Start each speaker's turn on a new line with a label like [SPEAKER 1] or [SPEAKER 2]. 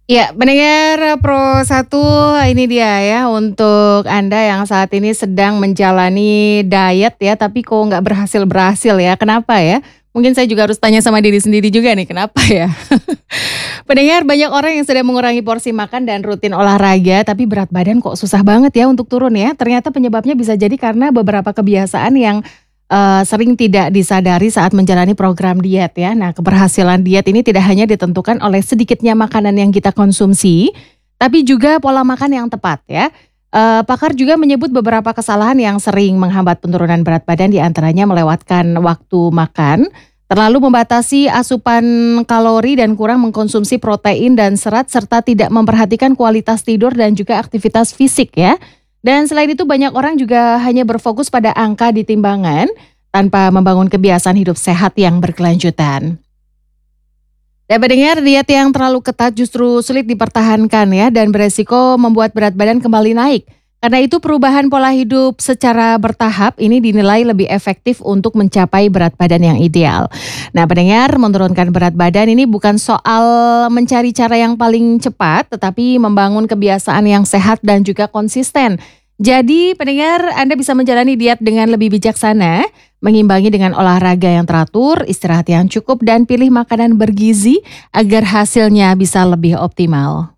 [SPEAKER 1] Ya, pendengar Pro 1, ini dia ya untuk Anda yang saat ini sedang menjalani diet ya, tapi kok nggak berhasil-berhasil ya, kenapa ya? Mungkin saya juga harus tanya sama diri sendiri juga nih, kenapa ya? Pendengar, banyak orang yang sedang mengurangi porsi makan dan rutin olahraga, tapi berat badan kok susah banget ya untuk turun ya. Ternyata penyebabnya bisa jadi karena beberapa kebiasaan yang sering tidak disadari saat menjalani program diet ya. Nah, keberhasilan diet ini tidak hanya ditentukan oleh sedikitnya makanan yang kita konsumsi, tapi juga pola makan yang tepat ya. Pakar juga menyebut beberapa kesalahan yang sering menghambat penurunan berat badan, di antaranya melewatkan waktu makan, terlalu membatasi asupan kalori dan kurang mengkonsumsi protein dan serat, serta tidak memperhatikan kualitas tidur dan juga aktivitas fisik ya. Dan selain itu banyak orang juga hanya berfokus pada angka di timbangan tanpa membangun kebiasaan hidup sehat yang berkelanjutan. Dan mendengar, diet yang terlalu ketat justru sulit dipertahankan ya, dan beresiko membuat berat badan kembali naik. Karena itu perubahan pola hidup secara bertahap ini dinilai lebih efektif untuk mencapai berat badan yang ideal. Nah, pendengar, menurunkan berat badan ini bukan soal mencari cara yang paling cepat, tetapi membangun kebiasaan yang sehat dan juga konsisten. Jadi pendengar, Anda bisa menjalani diet dengan lebih bijaksana, mengimbangi dengan olahraga yang teratur, istirahat yang cukup, dan pilih makanan bergizi agar hasilnya bisa lebih optimal.